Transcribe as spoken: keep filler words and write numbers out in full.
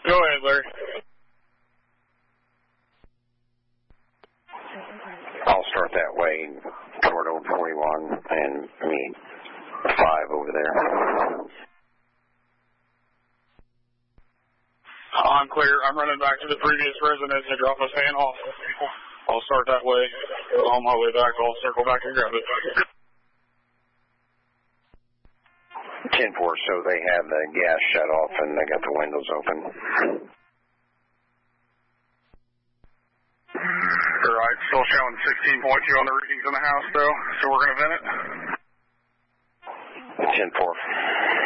Go ahead, Larry. I'll start that way toward Old forty-one and meet five over there. I'm clear. I'm running back to the previous residence to drop a fan off. I'll start that way. On my way back, I'll circle back and grab it. ten four, so they have the gas shut off and they got the windows open. All right, still showing sixteen point two on the readings in the house, though, so we're going to vent it. ten four.